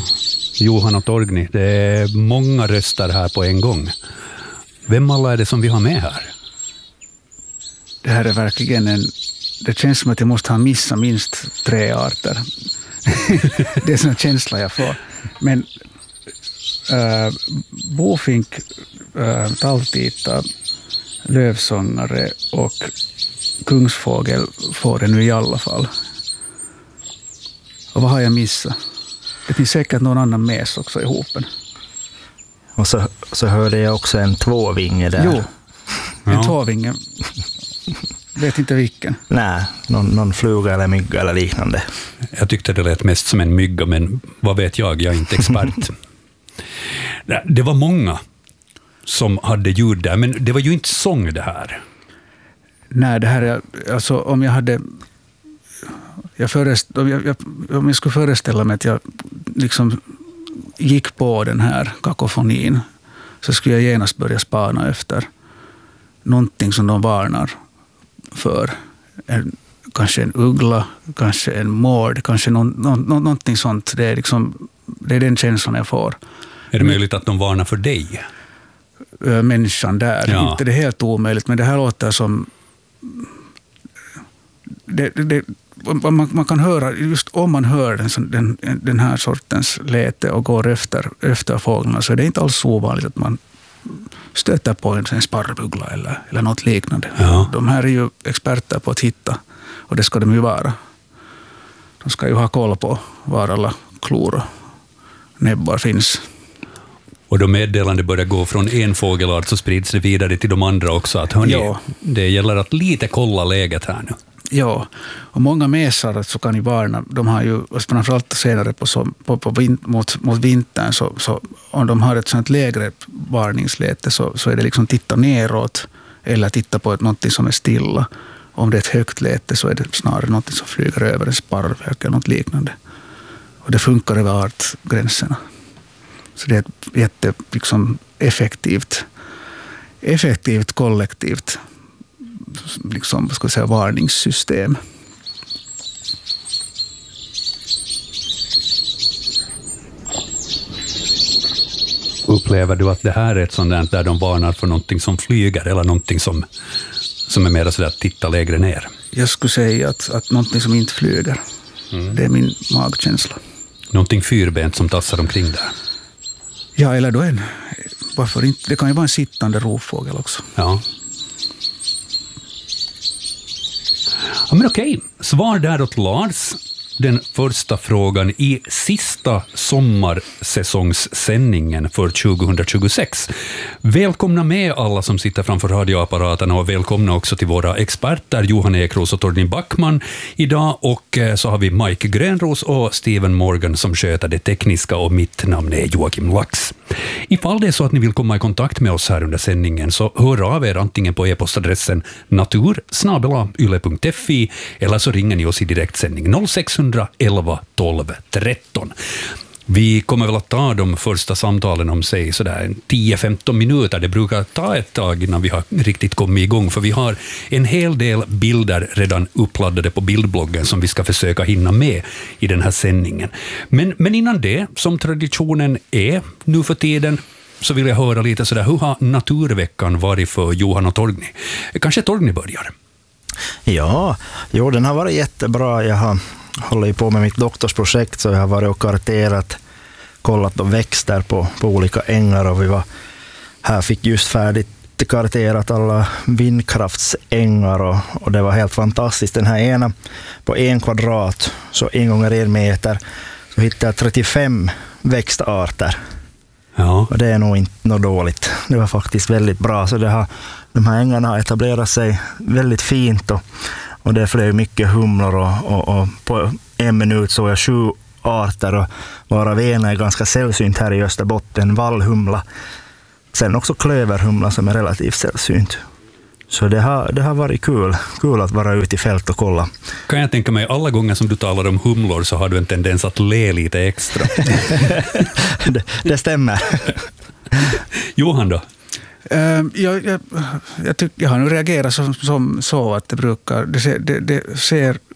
Johan och Torgny, det är många röster här på en gång. Vem alla är det som vi har med här? Det här är verkligen det känns som att jag måste ha missat minst 3 arter. Det är sån känsla jag får. Men bofink, talltita, lövsångare och kungsfågel får det nu i alla fall. Och vad har jag missat? Det finns säkert någon annan mes också i hopen. Och så hörde jag också en tvåvinge där. Jo, en tvåvinge. Vet inte vilken. Nej, någon fluga eller mygga eller liknande. Jag tyckte det lät mest som en mygga, men vad vet jag är inte expert. Det var många som hade ljud där, men det var ju inte sång det här. Nej, det här är, alltså om jag hade... om jag skulle föreställa mig att jag liksom gick på den här kakofonin, så skulle jag genast börja spana efter någonting som de varnar för. Kanske en uggla, kanske en mård, kanske någonting sånt. Det är den känslan jag får. Är det möjligt att de varnar för dig? Människan där. Ja. Inte det är helt omöjligt, men det här låter som... Man kan höra, just om man hör den här sortens läte och går efter fåglarna, så är det inte alls ovanligt att man stöter på en sparvuggla eller något liknande. Ja. De här är ju experter på att hitta, och det ska de ju vara. De ska ju ha koll på var alla klor och näbbar finns. Och då meddelande börjar gå från en fågelart, så sprids det vidare till de andra också. Att hörni, det gäller att lite kolla läget här nu. Ja, och många mesar så kan ju varna. De har ju, framförallt senare mot vintern, så om de har ett sånt lägre varningsläte, så är det liksom titta neråt eller titta på något som är stilla. Om det är ett högt läte, så är det snarare något som flyger över en sparvök eller något liknande. Och det funkar över artgränserna. Så det är ett liksom effektivt kollektivt liksom, ska jag säga, varningssystem. Upplever du att det här är ett sådant där de varnar för någonting som flyger, eller någonting som är mer sådär att titta lägre ner? Jag skulle säga att någonting som inte flyger. Det är min magkänsla. Någonting fyrbent som tassar omkring där? Ja, eller då varför inte? Det kan ju vara en sittande rovfågel också. Ja. Ja, men okej. Svar där åt Lars. Den första frågan i sista sommarsäsongssändningen för 2026. Välkomna med alla som sitter framför radioapparaterna, och välkomna också till våra experter Johan Ekros och Torgny Backman idag, och så har vi Mike Grönros och Steven Morgan som sköter det tekniska, och mitt namn är Joakim Lax. Ifall det är så att ni vill komma i kontakt med oss här under sändningen, så hör av er antingen på e-postadressen natur@yle.fi, eller så ringer ni oss i direktsändning 0611 12 13. Vi kommer väl att ta de första samtalen om sig sådär 10-15 minuter. Det brukar ta ett tag innan vi har riktigt kommit igång, för vi har en hel del bilder redan uppladdade på bildbloggen som vi ska försöka hinna med i den här sändningen. Men innan det, som traditionen är nu för tiden, så vill jag höra lite sådär, hur har naturveckan varit för Johan och Torgny? Kanske Torgny börjar? Ja, den har varit jättebra. Jag håller på med mitt doktorsprojekt, så jag har varit och kollat de växter på olika ängar, och vi fick just färdigt karterat alla vindkraftsängar, och det var helt fantastiskt. Den här ena på 1 kvadrat, så 1 gånger 1 meter, så hittade jag 35 växtarter. Ja. Och det är nog inte något dåligt. Det var faktiskt väldigt bra, så de här ängarna har etablerat sig väldigt fint, och det flög mycket humlor, och på 1 minut såg jag 7 arter, och varav en är ganska sällsynt här i Österbotten, vallhumla. Sen också klöverhumla som är relativt sällsynt. Så det har varit kul att vara ute i fält och kolla. Kan jag tänka mig, alla gånger som du talar om humlor så har du en tendens att le lite extra. det stämmer. Johan då? Jag har nu reagerat som så att det ser